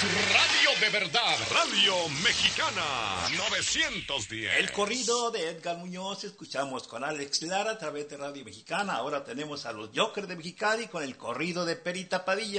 radio de verdad, Radio Mexicana 910. El corrido de Edgar Muñoz escuchamos con Alex Lara a través de Radio Mexicana. Ahora tenemos a los Jokers de Mexicali con el corrido de Perita Padilla.